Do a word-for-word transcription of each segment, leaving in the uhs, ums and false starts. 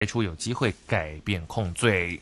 出有机会改变控罪。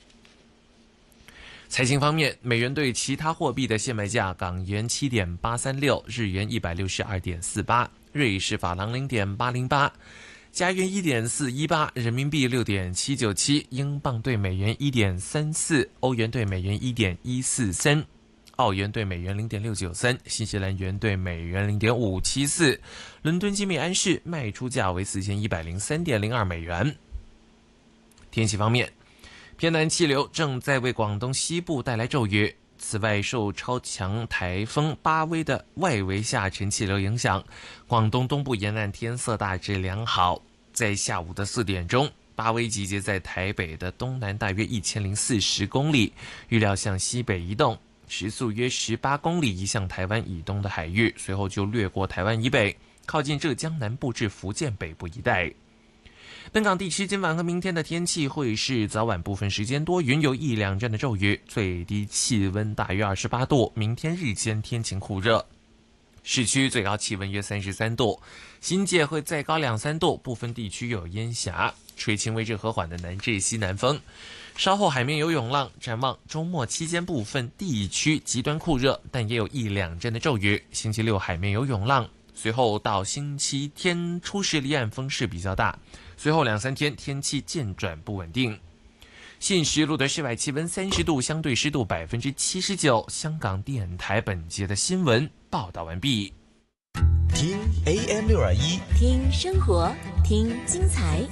财经方面，美元对其他货币的现卖价：港元七点八三六，日元一百六十二点四八，瑞士法郎零点八零八，加元一点四一八，人民币六点七九七，英镑对美元一点三四，欧元对美元一点一四三，澳元对美元零点六九三，新西兰元对美元零点五七四。伦敦金美安士卖出价为四千一百零三点零二美元。天气方面，偏南气流正在为广东西部带来骤雨。此外，受超强台风巴威的外围下沉气流影响，广东东部沿岸天色大致良好。在下午的四点钟，巴威集结在台北的东南大约一千零四十公里，预料向西北移动，时速约十八公里，移向台湾以东的海域，随后就掠过台湾以北，靠近浙江南部至福建北部一带。本港地区今晚和明天的天气会是早晚部分时间多云，有一两阵的骤雨，最低气温大约二十八度。明天日间天晴酷热，市区最高气温约三十三度，新界会再高两三度，部分地区有烟霞，吹轻微至和缓的南至西南风。稍后海面有涌浪，展望周末期间部分地区极端酷热，但也有一两阵的骤雨。星期六海面有涌浪，随后到星期天初时离岸风势比较大，随后两三天天气渐转不稳定。现时录的室外气温三十度，相对湿度百分之七十九。香港电台本节的新闻报道完毕。 听 A M 六二一， 听生活，听精彩。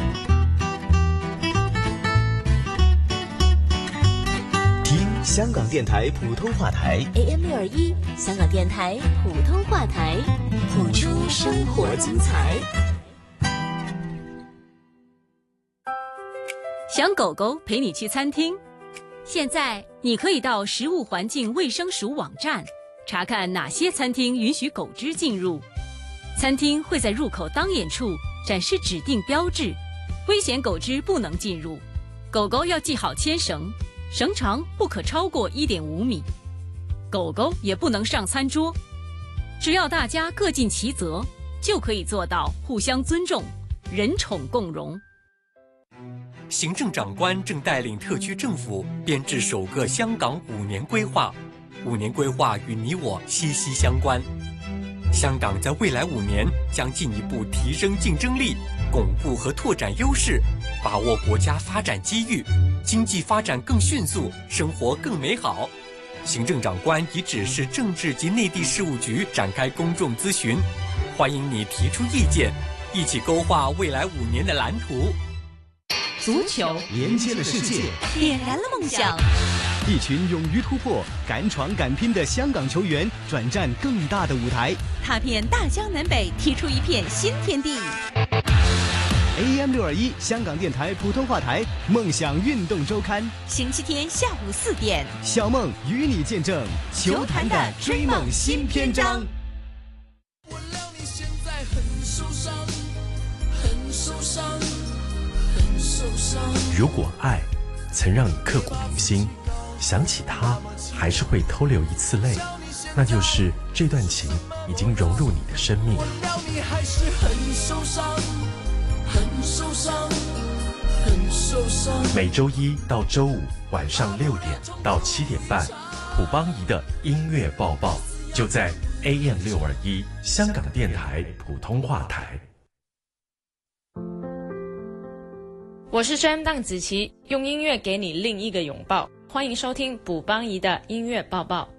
听香港电台普通话台 A M 六二一，香港电台普通话台，谱出生活精彩。 想狗狗陪你去餐厅？现在你可以到食物环境卫生署网站查看哪些餐厅允许狗只进入。餐厅会在入口当眼处展示指定标志，危险狗只不能进入。狗狗要系好牵绳，绳长不可超过 一点五米。狗狗也不能上餐桌。只要大家各尽其责，就可以做到互相尊重，人宠共荣。 行政长官正带领特区政府编制首个香港五年规划，五年规划与你我息息相关。香港在未来五年将进一步提升竞争力，巩固和拓展优势，把握国家发展机遇，经济发展更迅速，生活更美好。行政长官已指示政治及内地事务局展开公众咨询，欢迎你提出意见，一起勾画未来五年的蓝图。 足球连接了世界， 点燃了梦想。 一群勇于突破、敢闯敢拼的香港球员转战更大的舞台， 踏遍大江南北，踢出一片新天地。 A M 六二一 香港电台普通话台梦想运动周刊， 星期天下午四点， 小梦与你见证球坛的追梦新篇章。 我料你现在很受伤，很受伤，很受伤。 如果爱曾让你刻骨铭心，想起他还是会偷流一次泪，那就是这段情已经融入你的生命。 我料你还是很受伤，很受伤，很受伤。 每周一到周五晚上六点到七点半，普邦仪的音乐报报就在 A M 六二一 香港电台普通话台。 我是 Jam 邓紫棋，用音乐给你另一个拥抱。欢迎收听普邦仪的音乐报报。